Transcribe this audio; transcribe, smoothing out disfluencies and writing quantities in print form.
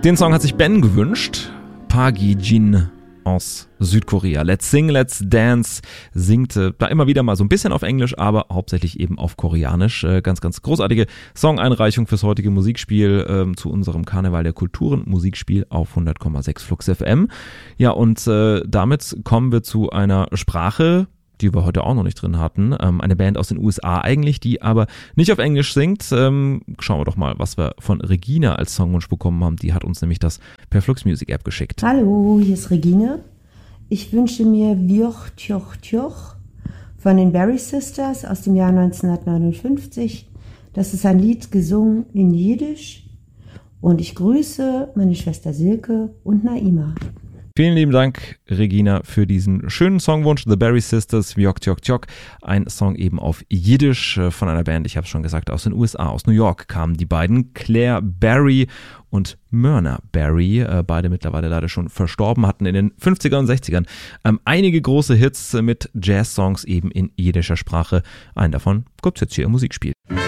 Den Song hat sich Ben gewünscht. Park Ji-jin aus Südkorea. Let's Sing, Let's Dance singt da immer wieder mal so ein bisschen auf Englisch, aber hauptsächlich eben auf Koreanisch. Ganz, ganz großartige Song-Einreichung fürs heutige Musikspiel zu unserem Karneval der Kulturen Musikspiel auf 100,6 Flux FM. Ja, und damit kommen wir zu einer Sprache, die wir heute auch noch nicht drin hatten. Eine Band aus den USA eigentlich, die aber nicht auf Englisch singt. Schauen wir doch mal, was wir von Regina als Songwunsch bekommen haben. Die hat uns nämlich das per Flux Music App geschickt. Hallo, hier ist Regina. Ich wünsche mir Wioch Tjoch Tjoch von den Berry Sisters aus dem Jahr 1959. Das ist ein Lied gesungen in Jiddisch. Und ich grüße meine Schwester Silke und Naima. Vielen lieben Dank, Regina, für diesen schönen Songwunsch. The Berry Sisters, Wioch Tjoch Tjoch. Ein Song eben auf Jiddisch von einer Band, ich habe es schon gesagt, aus den USA, aus New York kamen die beiden. Claire Berry und Myrna Berry, beide mittlerweile leider schon verstorben, hatten in den 50er und 60ern einige große Hits mit Jazz-Songs eben in jiddischer Sprache. Einen davon gibt's jetzt hier im Musikspiel.